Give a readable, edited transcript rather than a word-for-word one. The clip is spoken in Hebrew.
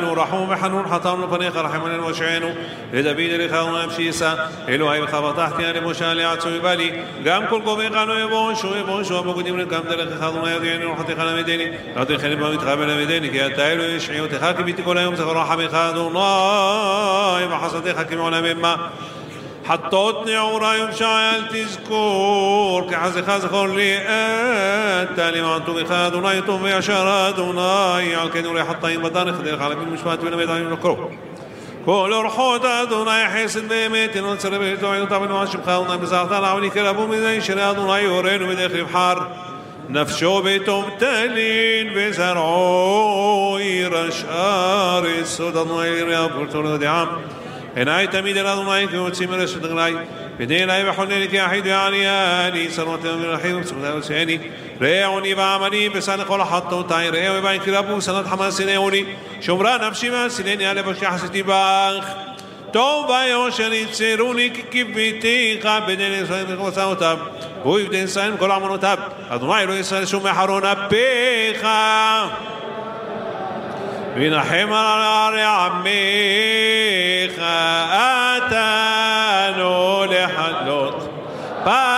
אנו רחום וחנון חתמנו לפניך רחמנו ושענו לדוד אליך ונפשיסה אלוהי וחבטחתי למשה לעצוי בלי גם כל גובנו יבושו בגודים לקם דרך אדוני ידיענו וחתיך למדני רתיך לבא מתחבא למדני כי אתה אלוהי ישעיותך כי ביתי כל היום זכר רחמך אדוני וחסדך כמעולם מה حطوت نعورا يمشع التذكور كحزخ زخور لي أنت لما أنتم بخادنا يطوم يشاردنا يعلكنوا حطين بدان خدير خالبين مشفات بنا بيضاين نكرو كل رحوت أدونا يحسن بيميتين ونسر بيتوعين طبعا واشب خالنا بزاغتان عوني كلابو مذين شري أدونا يورين ومداخل بحار نفشو بيتم تلين بزرعو يرشار السود أدونا يرياب قلتوا دعام هناي تميد الأضمائي في وتسيم الرسول دغلاي بدين أي بحولي لك يا حيد يا علياني سروت من الرحيم سبحانه وسعيني ريعوني بعملي بسنة قول حطو تاي ريعوني باين كرابو سنة حماس سنيوني شمرا نفسي ما سنيني على بشي حسيتي باخ توبا يوشني تسيروني كيف بيتي قاب بدين إسرائيل وساو تاب هو يبدين إسرائيل كل عمرو تاب أضمائي رو إسرائيل شو محرون بيخا بنحم على عمي